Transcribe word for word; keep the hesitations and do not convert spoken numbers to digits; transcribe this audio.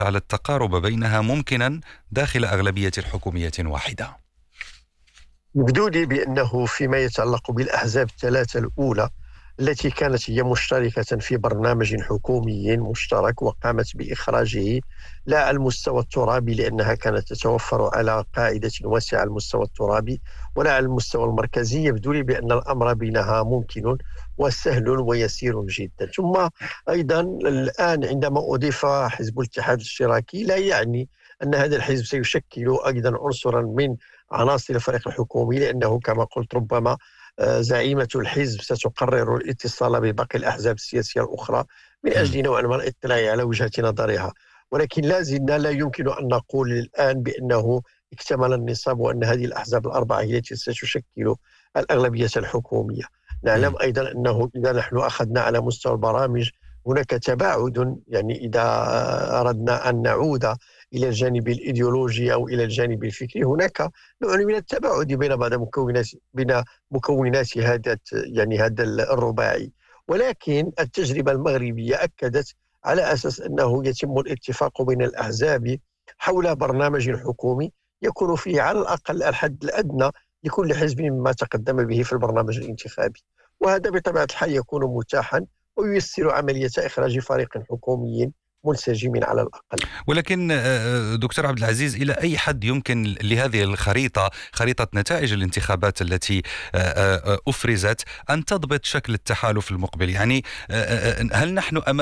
على التقارب بينها ممكنا داخل أغلبية حكومية واحدة؟ يبدو لي بأنه فيما يتعلق بالأحزاب الثلاثة الأولى التي كانت هي مشتركة في برنامج حكومي مشترك وقامت بإخراجه، لا على المستوى الترابي لأنها كانت تتوفر على قاعدة واسعة على المستوى الترابي، ولا على المستوى المركزي. يبدو لي بأن الأمر بينها ممكن وسهل ويسير جدا. ثم أيضا الآن عندما أضيف حزب الاتحاد الاشتراكي لا يعني أن هذا الحزب سيشكل أيضا عنصرا من عناصر الفريق الحكومي، لأنه كما قلت ربما آه، زعيمة الحزب ستقرر الاتصال بباقي الأحزاب السياسية الأخرى من مم. أجل نوعا ما الاطلاع على وجهة نظرها. ولكن لا زلنا لا يمكن أن نقول الآن بأنه اكتمل النصاب وأن هذه الأحزاب الأربعة هي التي ستشكل الأغلبية الحكومية. مم. نعلم أيضا أنه إذا نحن أخذنا على مستوى البرامج هناك تباعد، يعني إذا أردنا أن نعود إلى الجانب الإيديولوجي أو إلى الجانب الفكري هناك نوع من التباعد بين بعض مكونات بين مكونات هذا يعني هذا الرباعي. ولكن التجربة المغربية أكدت على أساس أنه يتم الاتفاق بين الأحزاب حول برنامج حكومي يكون فيه على الأقل الحد الأدنى لكل حزب مما تقدم به في البرنامج الانتخابي، وهذا بطبيعة الحال يكون متاحا وييسر عملية إخراج فريق حكومي منسجم على الأقل. ولكن آه، دكتور عبد العزيز، إلى أي حد يمكن لهذه الخريطة، خريطة نتائج الانتخابات التي آه، آه، أفرزت، أن تضبط شكل التحالف المقبل؟ يعني آه، آه، هل نحن أمام